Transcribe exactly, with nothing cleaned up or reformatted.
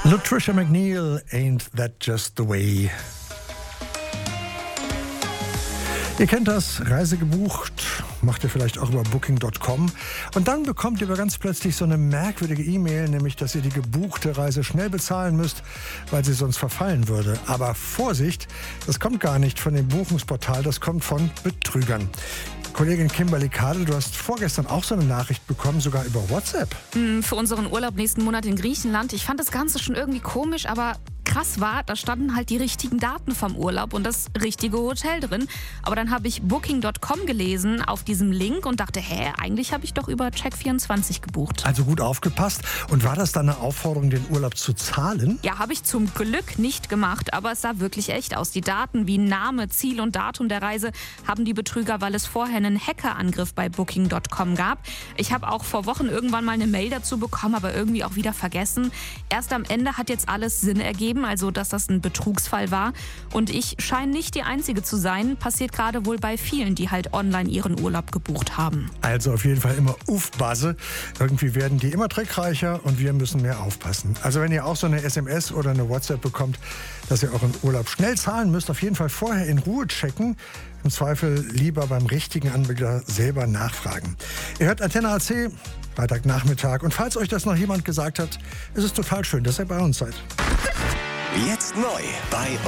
Lutricia McNeil, Ain't That Just the Way. Ihr kennt das, Reise gebucht, macht ihr vielleicht auch über Booking Punkt com und dann bekommt ihr ganz plötzlich so eine merkwürdige E-Mail, nämlich, dass ihr die gebuchte Reise schnell bezahlen müsst, weil sie sonst verfallen würde. Aber Vorsicht, das kommt gar nicht von dem Buchungsportal, das kommt von Betrügern. Kollegin Kimberly Kadel, du hast vorgestern auch so eine Nachricht bekommen, sogar über WhatsApp. Für unseren Urlaub nächsten Monat in Griechenland. Ich fand das Ganze schon irgendwie komisch, aber krass war, da standen halt die richtigen Daten vom Urlaub und das richtige Hotel drin. Aber dann habe ich Booking Punkt com gelesen auf diesem Link und dachte, hä, eigentlich habe ich doch über Check vierundzwanzig gebucht. Also gut aufgepasst. Und war das dann eine Aufforderung, den Urlaub zu zahlen? Ja, habe ich zum Glück nicht gemacht, aber es sah wirklich echt aus. Die Daten wie Name, Ziel und Datum der Reise haben die Betrüger, weil es vorher einen Hackerangriff bei Booking Punkt com gab. Ich habe auch vor Wochen irgendwann mal eine Mail dazu bekommen, aber irgendwie auch wieder vergessen. Erst am Ende hat jetzt alles Sinn ergeben, also dass das ein Betrugsfall war. Und ich scheine nicht die Einzige zu sein. Passiert gerade wohl bei vielen, die halt online ihren Urlaub gebucht haben. Also auf jeden Fall immer Uff-Base. Irgendwie werden die immer trickreicher und wir müssen mehr aufpassen. Also wenn ihr auch so eine S M S oder eine WhatsApp bekommt, dass ihr euren Urlaub schnell zahlen müsst, auf jeden Fall vorher in Ruhe checken. Im Zweifel lieber beim richtigen Anbieter selber nachfragen. Ihr hört Antenne A C, Freitagnachmittag. Und falls euch das noch jemand gesagt hat, ist es total schön, dass ihr bei uns seid. Jetzt neu bei